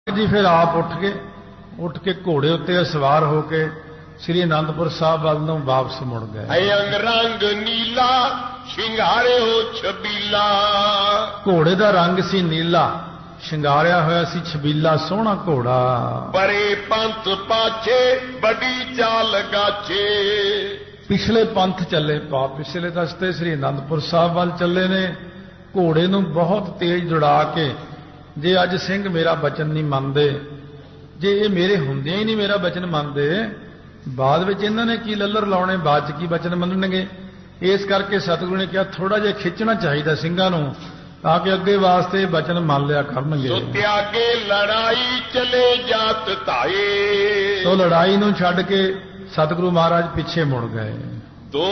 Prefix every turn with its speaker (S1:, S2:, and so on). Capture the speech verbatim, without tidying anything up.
S1: जी फिर आप उठ के उठ के घोड़े उत्ते सवार होके श्री आनंदपुर साहब वाल नूं वापस मुड़ गए।
S2: अंग रंग नीला शिंगारे हो छबीला,
S1: घोड़े का रंग सी नीला, शिंगारिया होया सी छबीला, सोहना घोड़ा।
S2: परे पंथ पाछे बड़ी चाल गाछे,
S1: पिछले पंथ चले पा पिछले दसते श्री आनंदपुर साहब वाल चले ने। घोड़े नूं बहुत तेज दौड़ा के, जे अज सिंह मेरा बचन नहीं मनदे, जे ये मेरे हुंदियां ही नहीं मेरा बचन मनदे, बाद विच इन्हां ने की लल्लर लाउणे, बाद च की बचन मनणगे। इस करके सतगुरु ने कहा थोड़ा जिहा खिंचना चाहिए सिंघां नूं ताकि अगे वास्ते बचन मान लिया करनगे।
S2: तो त्यागे लड़ाई चले जात ताए,
S1: तो लड़ाई नूं छड्ड के सतगुरु महाराज पिछे मुड़ गए।